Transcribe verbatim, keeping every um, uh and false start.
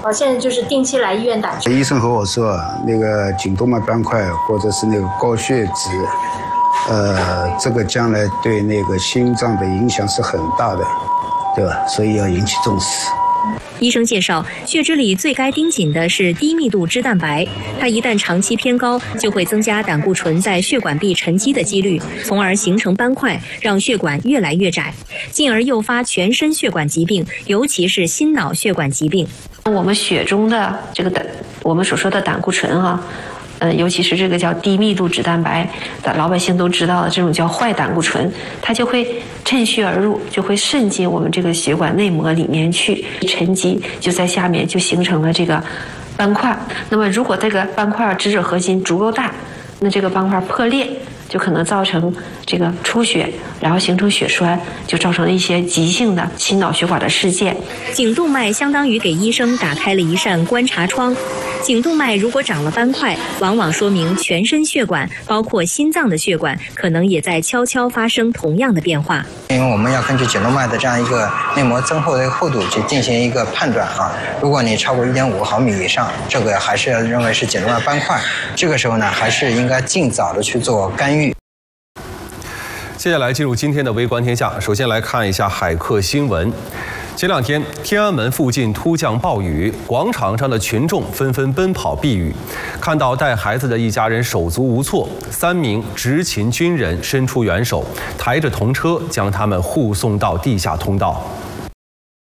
哦，现在就是定期来医院打针。 医生和我说，那个颈动脉斑块或者是那个高血脂，呃，这个将来对那个心脏的影响是很大的，对吧？所以要引起重视。 医生介绍，血脂里最该盯紧的是低密度脂蛋白，它一旦长期偏高，就会增加胆固醇在血管壁沉积的几率，从而形成斑块，让血管越来越窄，进而诱发全身血管疾病，尤其是心脑血管疾病。 我们血中的这个胆，我们所说的胆固醇啊。呃，尤其是这个叫低密度脂蛋白的，老百姓都知道的这种叫坏胆固醇，它就会趁虚而入，就会渗进我们这个血管内膜里面去沉积，就在下面就形成了这个斑块。那么如果这个斑块脂质核心足够大，那这个斑块破裂，就可能造成这个出血，然后形成血栓，就造成了一些急性的心脑血管的事件。 颈动脉相当于给医生打开了一扇观察窗。颈动脉如果长了斑块，往往说明全身血管，包括心脏的血管，可能也在悄悄发生同样的变化。 因为我们要根据颈动脉的这样一个内膜增厚的一个厚度去进行一个判断啊。如果你超过一点五毫米以上，这个还是要认为是颈动脉斑块。这个时候呢，还是应该尽早的去做干预。 接下来进入今天的微观天下，首先来看一下海客新闻。前两天，天安门附近突降暴雨，广场上的群众纷纷奔跑避雨。看到带孩子的一家人手足无措，三名执勤军人伸出援手，抬着童车将他们护送到地下通道。